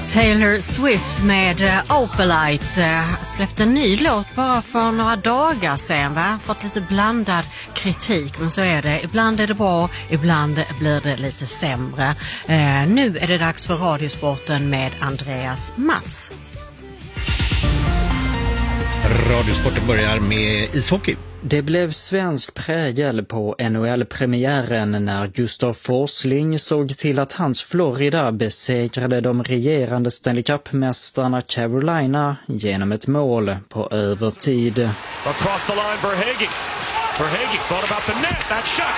Taylor Swift med Opalite släppte en ny låt bara för några dagar sedan, va? Fått lite blandad kritik, men så är det. Ibland är det bra, ibland blir det lite sämre. Nu är det dags för Radiosporten med Andreas Mats. Radiosporten börjar med ishockey. Det blev svensk prägel på NHL-premiären när Gustav Forsling såg till att hans Florida besegrade de regerande Stanley Cup-mästarna Carolina genom ett mål på övertid. Across the line for Hagee. Thought about the net. That shot.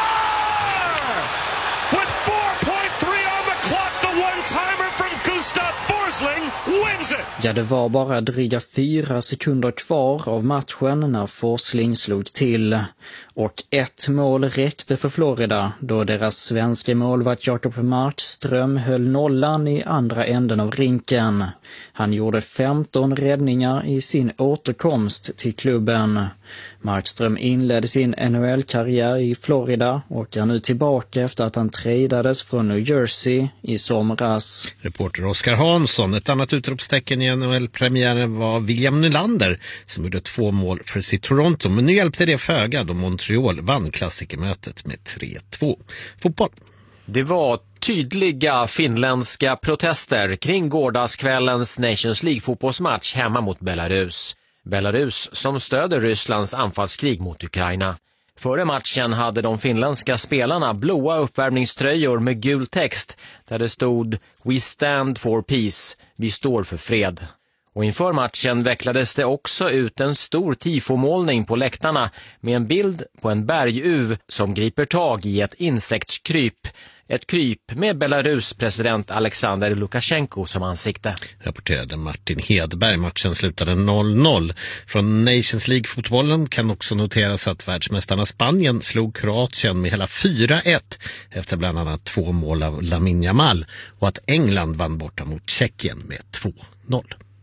Score! With 4.3 on the clock, the one-timer from Gustav Forsling wins it. Ja, det var bara dryga 4 sekunder kvar av matchen när Forsling slog till. Och ett mål räckte för Florida då deras svenska målvakt Jakob Markström höll nollan i andra änden av rinken. Han gjorde 15 räddningar i sin återkomst till klubben. Markström inledde sin NHL-karriär i Florida och är nu tillbaka efter att han tradades från New Jersey i somras. Reporter Oskar Hansson. Ett annat utropstecken i NHL-premiären var William Nylander som gjorde 2 mål för sitt Toronto. Men nu hjälpte det föga då Montreal vann klassikermötet med 3-2. Fotboll. Det var tydliga finländska protester kring gårdagskvällens Nations League-fotbollsmatch hemma mot Belarus. Belarus som stöder Rysslands anfallskrig mot Ukraina. Före matchen hade de finländska spelarna blåa uppvärmningströjor med gul text där det stod "We stand for peace", vi står för fred. Och inför matchen vecklades det också ut en stor tifomålning på läktarna med en bild på en berguv som griper tag i ett insektskryp. Ett kryp med Belarus president Alexander Lukasjenko som ansikte. Rapporterade Martin Hedberg. Matchen slutade 0-0. Från Nations League-fotbollen kan också noteras att världsmästarna Spanien slog Kroatien med hela 4-1 efter bland annat 2 mål av Lamine Yamal och att England vann borta mot Tjeckien med 2-0.